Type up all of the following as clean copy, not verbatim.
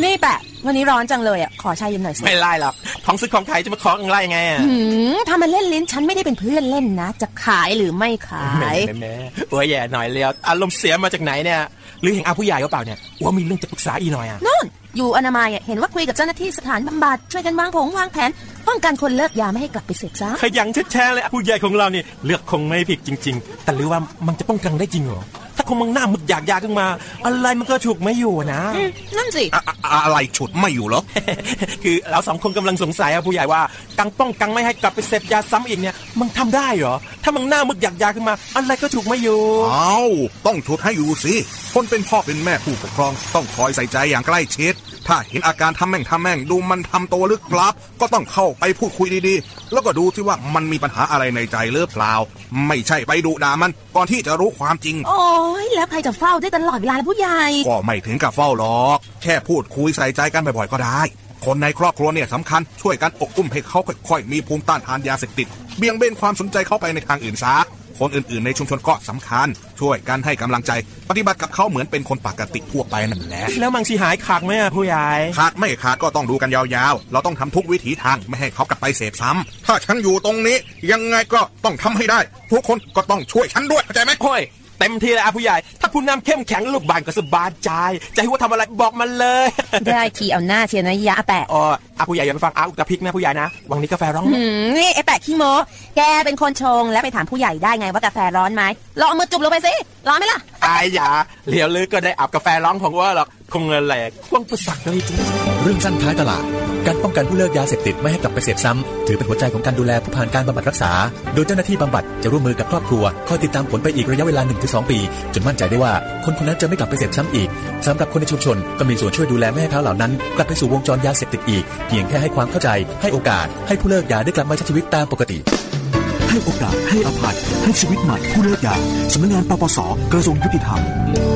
นี่แปะวันนี้ร้อนจังเลยอ่ะขอชาเย็นหน่อยสิไม่ไล่หรอกของซื้อของขายจะมาขอไล่ไงอ่ะถ้ามันเล่นลิ้นฉันไม่ได้เป็นเพื่อนเล่นนะจะขายหรือไม่ขายแม่โอ้ยแย่หน่อยแล้วอารมณ์เสียมาจากไหนเนี่ยหรือเห็นอาผู้ใหญ่ก็เปล่าเนี่ยว่ามีเรื่องจะปรึกษาอีหน่อยอ่ะนู่นอยู่อนามัยเห็นว่าคุยกับเจ้าหน้าที่สถานบำบัดช่วยกันวางแผนป้องกันคนเลิกยาไม่ให้กลับไปเสพซะขยันแช่เลยผู้ใหญ่ของเรานี่เลือกคงไม่ผิดจริงๆแต่หรือว่ามันจะป้องกันได้จริงเหรอถ้าคนมันหน้ามึกอยากยาขึ้นมาอะไรมันก็ฉุกไม่อยู่นะนั่นสิอะไรฉุดไม่อยู่เหรอคือเราสองคนกำลังสงสัยผู้ใหญ่ว่าการป้องกันไม่ให้กลับไปเสพยาซ้ำอีกเนี่ยมันทำได้เหรอถ้ามันหน้ามึกอยากยาขึ้นมาอะไรก็ฉุกไม่อยู่ต้องฉุดให้อยู่สิคนเป็นพ่อเป็นแม่ผู้ปกครองต้องคอยใส่ใจอย่างใกล้ชิดถ้าเห็นอาการทำแม่งดูมันทำตัวลึกลับก็ต้องเข้าไปพูดคุยดีๆแล้วก็ดูที่ว่ามันมีปัญหาอะไรในใจหรือเปล่าไม่ใช่ไปดุด่ามันก่อนที่จะรู้ความจริงโอ้ยแล้วใครจะเฝ้าได้ตลอดเวลาผู้ใหญ่ก็ไม่ถึงกับเฝ้าหรอกแค่พูดคุยใส่ใจกันบ่อยๆก็ได้คนในครอบครัวเนี่ยสำคัญช่วยกันอบอุ้มให้เขาค่อยๆมีภูมิต้านทานยาเสพติดเบี่ยงเบนความสนใจเข้าไปในทางอื่นซะคนอื่นๆในชุมชนก็สำคัญช่วยกันให้กำลังใจปฏิบัติกับเขาเหมือนเป็นคนปกติทั่วไปนั่นแหละแล้วมังสิหายขาดไหมผู้ใหญ่ขาดไม่ขาดก็ต้องดูกันยาวๆเราต้องทำทุกวิถีทางไม่ให้เขากลับไปเสพซ้ำถ้าฉันอยู่ตรงนี้ยังไงก็ต้องทำให้ได้ทุกคนก็ต้องช่วยฉันด้วยเข้าใจไหมโอ้ยเต็มที่เลยผู้ใหญ่ถ้าผู้นำเข้มแข็งลูกบ้านก็สบายใจจะให้ว่าทำอะไรบอกมันเลยได้ทีเอาหน้าเชียร์นะยะแปะผู้ใหญ่อย่าไปฟังอุตภิกนะผู้ใหญ่นะวันนี้กาแฟร้อนนี่ไอ้แปะขี้โม้แกเป็นคนชงแล้วไปถามผู้ใหญ่ได้ไงว่ากาแฟร้อนไหมลองเอามือจุ่มลงไปสิร้อนไหมล่ะอย่าเหลียวลึกก็ได้อับกาแฟร้อนของว่าหรอกคงเงินแหลกกว้างประสักเลยจริงเรื่องสั้นท้ายตลาดการป้องกันผู้เลิกยาเสพติดไม่ให้กลับไปเสพซ้ำถือเป็นหัวใจของการดูแลผู้ผ่านการบำบัดรักษาโดยเจ้าหน้าที่บำบัดจะร่วมมือกับครอบครัวคอยติดตามผลไปอีกระยะเวลา 1-2 ปีจนมั่นใจได้ว่าคนคนนั้นจะไม่กลับไปเสพซ้ำอีกสำหรับคนในชุมชนก็มีส่วนช่วยดูแลไม่ให้เขาเหล่านั้นกลับไปสู่วงจรยาเสพติดอีกเพียงแค่ให้ความเข้าใจให้โอกาสให้ผู้เลิกยาได้กลับมาใช้ชีวิตตามปกติให้โอกาสให้อภัยให้ชีวิตใหม่ผู้เลิกยาสำนักงานปปส.กระทรวงยุติธรรม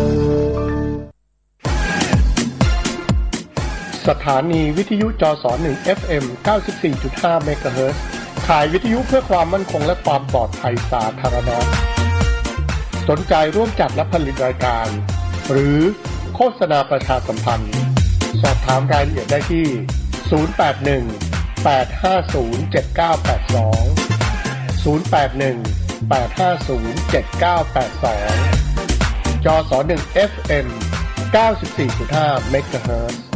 สถานีวิทยุจส1 FM 94.5 เมกะเฮิรตซ์ขายวิทยุเพื่อความมั่นคงและความปลอดภัยสาธารณะสนใจร่วมจัดและผลิตรายการหรือโฆษณาประชาสัมพันธ์สอบถามรายละเอียดได้ที่081-850-7982 081-850-7982 จส1 FM 94.5 เมกะเฮิรตซ์